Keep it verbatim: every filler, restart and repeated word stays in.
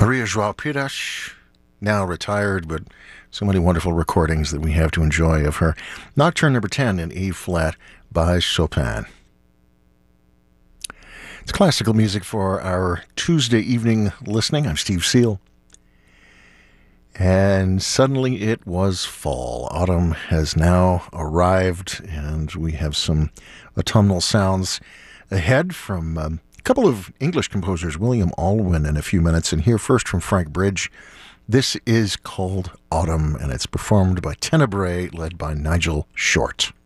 Maria Joao Pires, now retired, but so many wonderful recordings that we have to enjoy of her. Nocturne number ten in E-flat by Chopin. It's classical music for our Tuesday evening listening. I'm Steve Seal. And suddenly it was fall. Autumn has now arrived, and we have some autumnal sounds ahead from um, a couple of English composers, William Alwyn in a few minutes, and here first from Frank Bridge. This is called Autumn, and it's performed by Tenebrae, led by Nigel Short.